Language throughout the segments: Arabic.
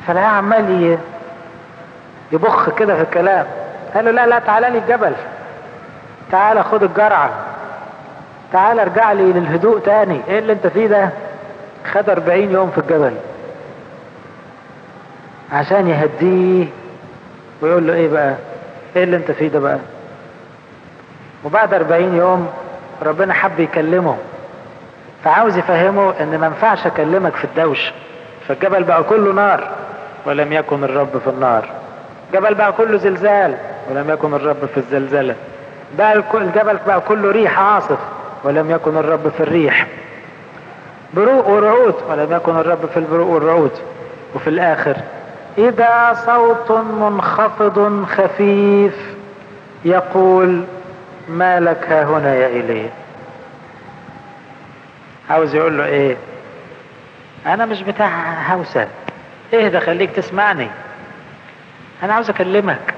فلا عمال يبخ كده في الكلام. قال له لا لا، تعالى لي الجبل، تعالى خد الجرعة، تعالى ارجع لي للهدوء تاني. ايه اللي انت فيه ده؟ خد 40 يوم في الجبل عشان يهديه ويقول له ايه بقى، ايه اللي انت فيه ده بقى. وبعد 40 يوم ربنا حب يكلمه، فعاوز يفهمه ان ما ينفعش اكلمك في الدوش. فالجبل بقى كله نار ولم يكن الرب في النار، الجبل بقى كله زلزال ولم يكن الرب في الزلزلة، بقى الجبل بقى كله ريح عاصف ولم يكن الرب في الريح، بروق ورعود ولم يكن الرب في البروق والرعود. وفي الاخر اذا صوت منخفض خفيف يقول ما لك ها هنا يا إليه. عاوز يقول له ايه؟ انا مش بتاع هوسة، اهدى خليك تسمعني، انا عاوز اكلمك.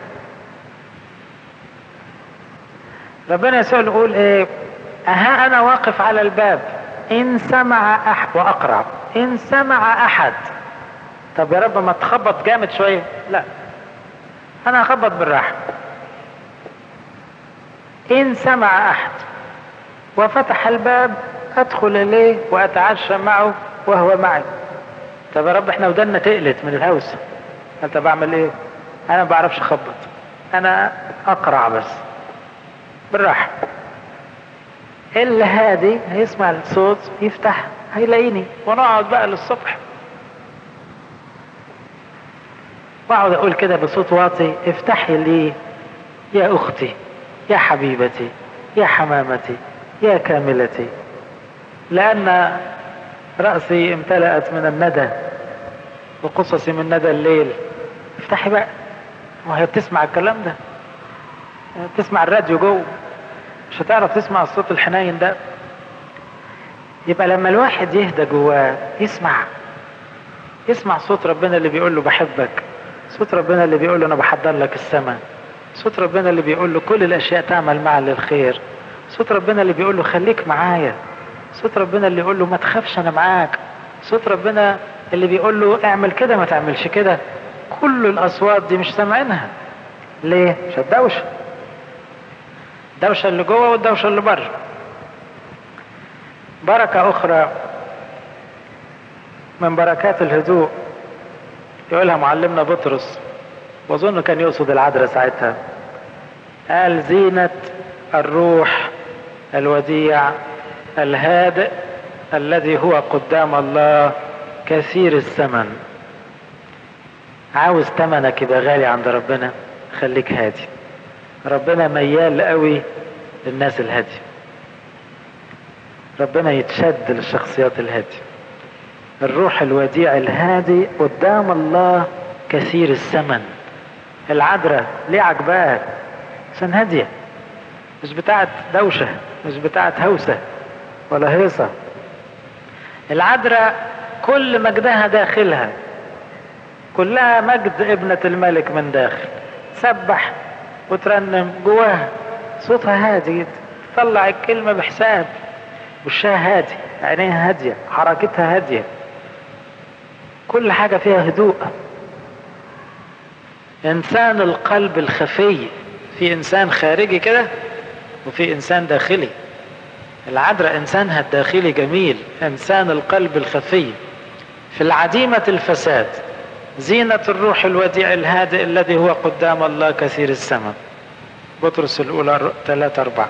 ربنا يسوع يقول ايه؟ اها انا واقف على الباب ان سمع احد واقرع، ان سمع احد. طب يا رب ما تخبط جامد شوية؟ لا، انا هخبط بالراحة. ان سمع احد وفتح الباب ادخل اليه واتعشى معه وهو معي. طب يا رب احنا ودنا تقلت من الهوسة. انت بعمل ايه؟ انا ما بعرفش اخبط، انا اقرع بس بالراحة. اللي هادي هيسمع الصوت يفتح هيلاقيني، ونقعد بقى للصبح. واقعد اقول كده بصوت واطي افتحي لي يا اختي يا حبيبتي يا حمامتي يا كاملتي، لان رأسي امتلأت من الندى وقصصي من ندى الليل. افتحي بقى. وهي بتسمع الكلام ده، بتسمع الراديو جوه، مش هتعرف تسمع الصوت الحنين ده. يبقى لما الواحد يهدى جواه يسمع صوت ربنا اللي بيقول له بحبك، صوت ربنا اللي بيقول له انا بحضر لك السماء، صوت ربنا اللي بيقول له كل الاشياء تعمل معا للخير، صوت ربنا اللي بيقول له خليك معايا، صوت ربنا اللي يقول له ما تخافش انا معاك، صوت ربنا اللي بيقول له اعمل كده ما تعملش كده. كل الاصوات دي مش سامعينها. ليه؟ مش الدوشه، الدوشه اللي جوه والدوشه اللي بره. بركه اخرى من بركات الهدوء يقولها معلمنا بطرس، واظن كان يقصد العذراء ساعتها. قال زينة الروح الوديع الهادئ الذي هو قدام الله كثير الثمن. عاوز ثمنك يبقى غالي عند ربنا؟ خليك هادي. ربنا ميال قوي للناس الهادية، ربنا يتشد للشخصيات الهادية. الروح الوديع الهادي قدام الله كثير الثمن. العذراء ليه عجباه؟ عشان هادية، مش بتاعت دوشة، مش بتاعت هوسة ولا هيصة. العذراء كل مجدها داخلها، كلها مجد ابنة الملك من داخل، سبح وترنم جواها، صوتها هادي، تطلع الكلمة بحساب، وشها هادي، عينيها هادية، حركتها هادية، كل حاجة فيها هدوء. انسان القلب الخفي، في انسان خارجي كده وفي انسان داخلي. العذراء انسانها الداخلي جميل، انسان القلب الخفي في العديمة الفساد، زينة الروح الوديع الهادئ الذي هو قدام الله كثير الثمن. بطرس الاولى 3-4.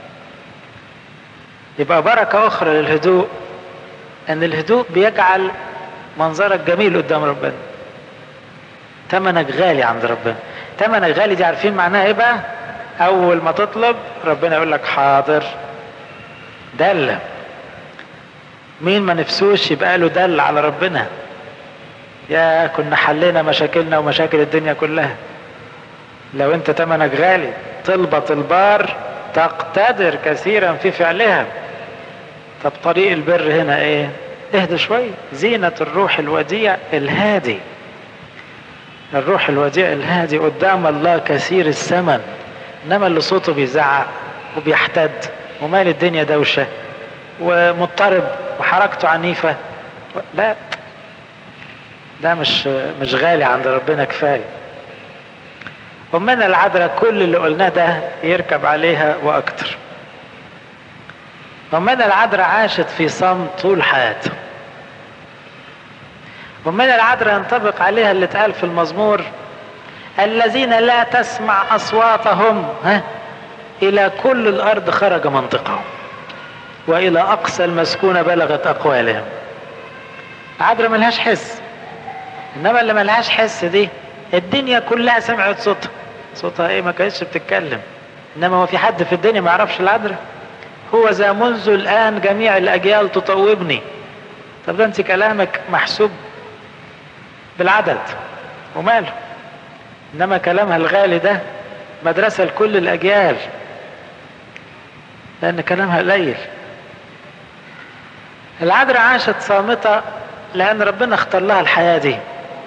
يبقى بركة اخرى للهدوء ان الهدوء بيجعل منظرك جميل قدام ربنا، تمنك غالي عند ربنا. تمنك غالي دي عارفين معناها ايه بقى؟ اول ما تطلب ربنا يقول لك حاضر. دل. مين ما نفسوش يبقى له دل على ربنا؟ يا كنا حلينا مشاكلنا ومشاكل الدنيا كلها. لو انت تمنك غالي طلبة البار تقتدر كثيرا في فعلها. طب طريق البر هنا ايه؟ اهدى شوية. زينة الروح الوديع الهادي. الروح الوديع الهادي قدام الله كثير الثمن. انما اللي صوته بيزعق وبيحتد ومال الدنيا دوشة ومضطرب وحركته عنيفة، لا، ده مش غالي عند ربنا كفاية. أمنا العذراء كل اللي قلناه ده يركب عليها وأكتر. أمنا العذراء عاشت في صمت طول حياتها. أمنا العذراء ينطبق عليها اللي اتقال في المزمور: الذين لا تسمع أصواتهم إلى كل الأرض خرج منطقهم، وإلى أقصى المسكونة بلغت أقوالهم. العذراء ملهاش حس، إنما اللي ملهاش حس دي الدنيا كلها سمعت صوتها. صوتها إيه؟ ما كانتش بتتكلم. إنما هو في حد في الدنيا ما يعرفش العذراء؟ هو ذا منذ الآن جميع الأجيال تطوبني. طب ده أنت كلامك محسوب بالعدد وماله، إنما كلامها الغالي ده مدرسة لكل الأجيال، لأن كلامها قليل. العذراء عاشت صامتة لأن ربنا اختار لها الحياة دي.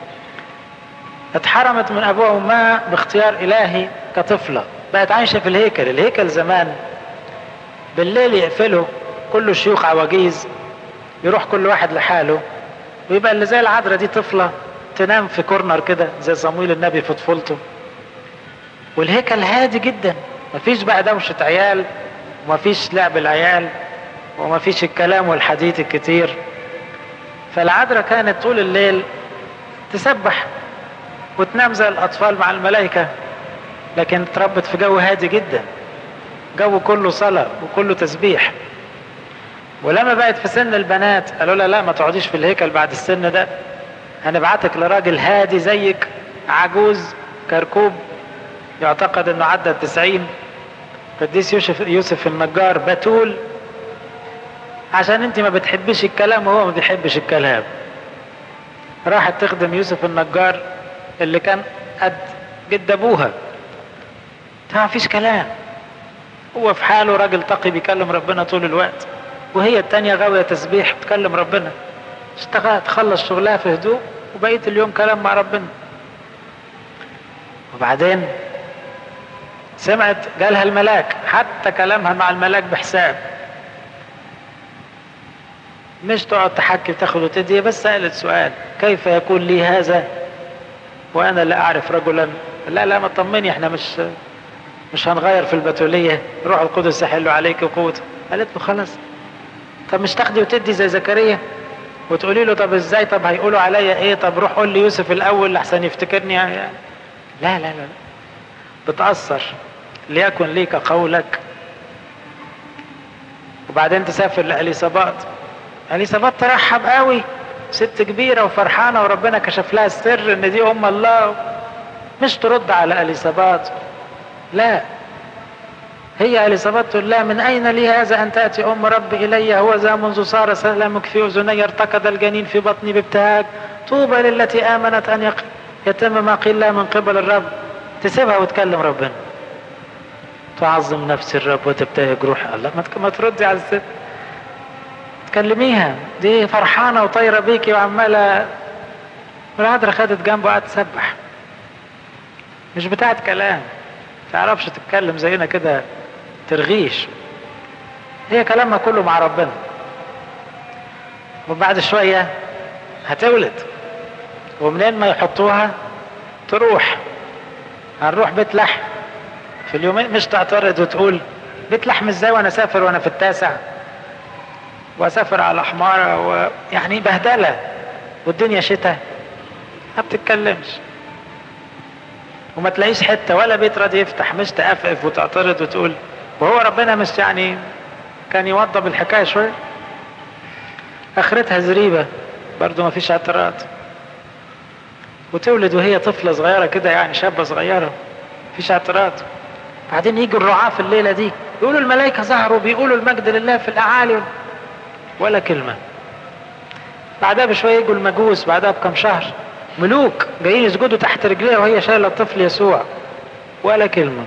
اتحرمت من أبوها وأمها باختيار إلهي كطفلة، بقت عايشة في الهيكل. الهيكل زمان بالليل يقفله، كله شيوخ عواجيز، يروح كل واحد لحاله، ويبقى اللي زي العذراء دي طفلة تنام في كورنر كده زي صمويل النبي في طفولته. والهيكل هادي جدا، مفيش بقى دوشة عيال، ومفيش لعب العيال، ومفيش الكلام والحديث الكتير. فالعذراء كانت طول الليل تسبح وتنام زي الأطفال مع الملائكة، لكن اتربت في جو هادي جدا، جو كله صلاة وكله تسبيح. ولما بقت في سن البنات قالوا لها لا، ما تقعديش في الهيكل بعد السن ده، هنبعتك لراجل هادي زيك، عجوز كركوب يعتقد انه عدى 90، قديس يوسف النجار بتول، عشان انت ما بتحبش الكلام وهو ما بيحبش الكلام. راحت تخدم يوسف النجار اللي كان قد جد ابوها، ما فيش كلام، هو في حاله راجل تقي بيكلم ربنا طول الوقت، وهي التانية غاوية تسبيح بتكلم ربنا. اشتغلت تخلص شغلها في هدوء، وبقيت اليوم كلام مع ربنا. وبعدين سمعت جالها الملاك، حتى كلامها مع الملاك بحساب، مش تقعد تحكي وتاخد وتدي، بس سألت سؤال: كيف يكون لي هذا وانا لا اعرف رجلا؟ لا ما تطمني، احنا مش هنغير في البتولية، روح القدس يحل عليك وقوته. قالت له خلاص، طب مش تاخدي وتدي زي زكريا وتقولي له طب ازاي، طب هيقولوا عليا ايه، طب روح قول لي يوسف الاول لحسن يفتكرني يعني. لا لا لا، بتأثر، ليكن ليك قولك. وبعدين تسافر لأليصابات. أليصابات ترحب قوي، ست كبيرة وفرحانة، وربنا كشف لها السر ان دي ام الله. مش ترد على أليصابات، لا، هي أليصابات تقول لها: من أين لي هذا أن تأتي أم ربي إلي؟ هو ذا منذ صار سلامك في أذني ارتقد الجنين في بطني بابتهاج. طوبى للتي آمنت أن يتم ما قيل لها من قبل الرب. تسيبها وتكلم ربنا، تعظم نفس الرب وتبتهج روح الله. ما تردي على الست، تكلميها، دي فرحانة وطايرة بيكي وعمالة. والعذراء خدت جنبه وقعدت تسبح، مش بتاعت كلام، تعرفش تتكلم زينا كده ترغيش، هي كلامها كله مع ربنا. وبعد شوية هتولد، ومنين ما يحطوها تروح. هنروح بيت لحم في اليومين، مش تعترض وتقول بيت لحم ازاي وانا اسافر وانا في التاسع، واسافر على حمارة ويعني بهدلة، والدنيا شتاء، ما بتتكلمش. وما تلاقيش حتة ولا بيت راضي يفتح، مش تقفقف وتعترض وتقول. وهو ربنا مش يعني كان يوضب الحكاية شوية؟ اخرتها زريبة برضو، ما فيش اعتراض. وتولد وهي طفلة صغيرة كده، يعني شابة صغيرة، مفيش اعتراض. بعدين يجي الرعاة في الليلة دي يقولوا الملائكة ظهروا بيقولوا المجد لله في الأعالي، ولا كلمة. بعدها بشوية يجوا المجوس، بعدها بكم شهر ملوك جايين يسجدوا تحت رجليها وهي شايلة الطفل يسوع، ولا كلمة.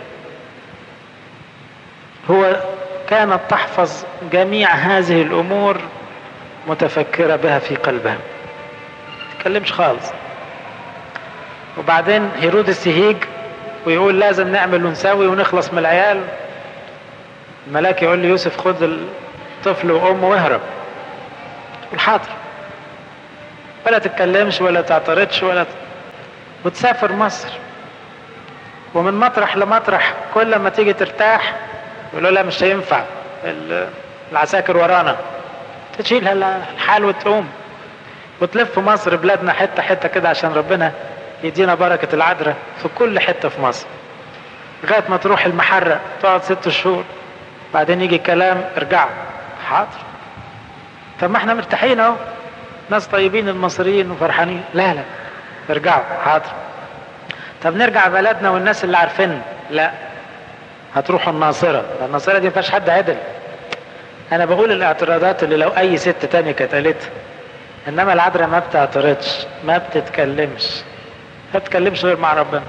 هو كانت تحفظ جميع هذه الأمور متفكرة بها في قلبها، تكلمش خالص. وبعدين هيرودس يهيج ويقول لازم نعمل ونسوي ونخلص من العيال. الملاك يقول لي يوسف خد الطفل وأمه واهرب، الحاضر. ولا تتكلمش ولا تعترضش وتسافر مصر. ومن مطرح لمطرح كل ما تيجي ترتاح يقولوا لا مش هينفع، العساكر ورانا، تشيلها الحال وتقوم وتلف مصر بلادنا حتة حتة كده عشان ربنا يدينا بركة العذراء في كل حتة في مصر، لغاية ما تروح المحرق تقعد 6 شهور، بعدين يجي كلام ارجعوا. حاضر. طب ما احنا مرتاحين اهو، ناس طيبين المصريين وفرحانين. لا ارجعوا. حاضر. طب نرجع بلدنا والناس اللي عارفين. لا، هتروحوا الناصرة. الناصرة دي مفيهاش حد عدل. انا بقول الاعتراضات اللي لو اي ست تانية كانت قالتها، انما العذراء ما بتعترضش، ما بتتكلمش، ما بتتكلمش غير مع ربنا.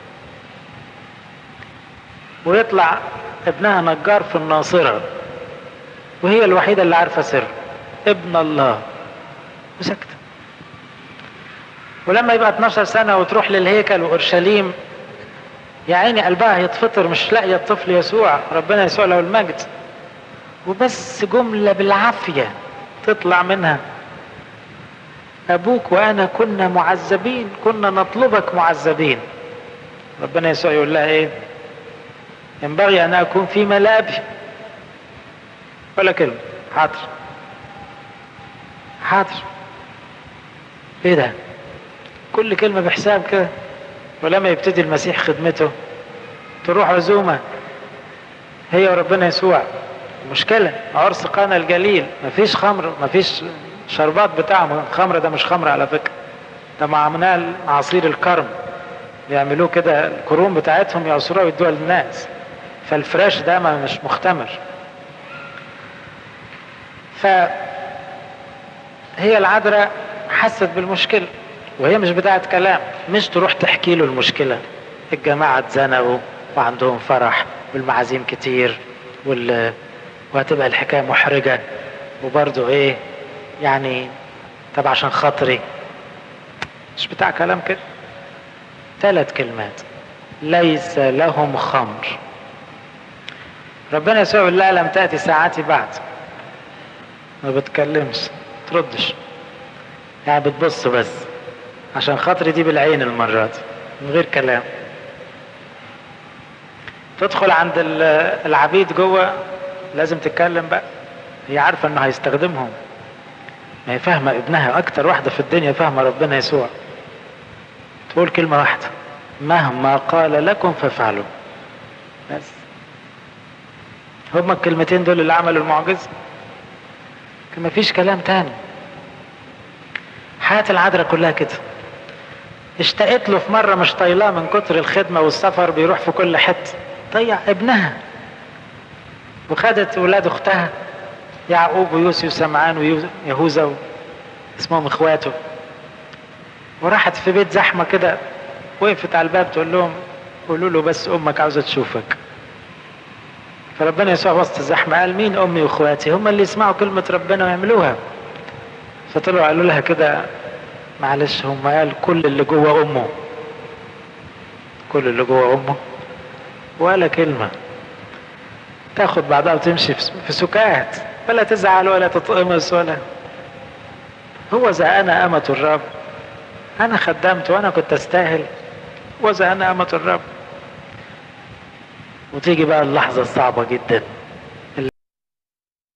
ويطلع ابنها نجار في الناصرة وهي الوحيدة اللي عارفة سر ابن الله، وسكت. ولما يبقى 12 سنة وتروح للهيكل وأورشليم، يا عيني قلبها هيتفطر، مش لاقية الطفل يسوع، ربنا يسوع له المجد، وبس جملة بالعافية تطلع منها: أبوك وأنا كنا معذبين، كنا نطلبك معذبين. ربنا يسوع يقول لها إيه؟ ينبغي أن أكون في ملابي. ولا كلمة. حاضر حاضر. إيه ده؟ كل كلمة بحساب كده. ولما يبتدي المسيح خدمته تروح عزومة هي وربنا يسوع. مشكلة عرس قانا الجليل، مفيش خمر، مفيش شربات بتاعهم. الخمر ده مش خمر على فكرة، ده معمول عصير الكرم، يعملوه كده الكروم بتاعتهم يعصروها ويدوها للناس، فالفراش ده مش مختمر. فهي العذراء حست بالمشكلة، وهي مش بتاعت كلام، مش تروح تحكي له المشكلة. الجماعة اتزنقوا وعندهم فرح والمعازيم كتير وهتبقى الحكاية محرجة، وبرضو ايه يعني، طب عشان خاطري. مش بتاع كلام كده. 3 كلمات: ليس لهم خمر. ربنا يسوع يقول لها: لم تأتي ساعتي بعد. ما بتكلمش، تردش، يعني بتبص بس عشان خاطري دي بالعين المرة دي، من غير كلام. تدخل عند العبيد جوه، لازم تتكلم بقى، هي عارفة انه هيستخدمهم، ما هي فاهمة ابنها، اكتر واحدة في الدنيا فاهمة ربنا يسوع. تقول كلمة واحدة: مهما قال لكم فافعلوا. بس هما الكلمتين دول اللي عملوا المعجزة، ما فيش كلام تاني. حياة العذراء كلها كده. اشتقت له في مرة مش طايلاه من كتر الخدمة والسفر، بيروح في كل حتة، طيع ابنها. وخدت ولاد اختها يعقوب ويوسف وسمعان ويهوذا اسمهم اخواته، وراحت في بيت زحمة كده، وقفت على الباب تقول لهم: قولوا له بس امك عاوزة تشوفك. فربنا يسوع وسط الزحمة قال: مين امي واخواتي؟ هم اللي يسمعوا كلمة ربنا ويعملوها. فطلعوا قالوا لها كده: معلش، هم قال كل اللي جوه امه، كل اللي جوه امه، ولا كلمة. تاخد بعضها وتمشي في سكات، ولا تزعل ولا تتقمص ولا. هو ذا انا امة الرب، انا خدمت وانا كنت استاهل، وذا انا امة الرب. وتيجي بقى اللحظة الصعبة جدا: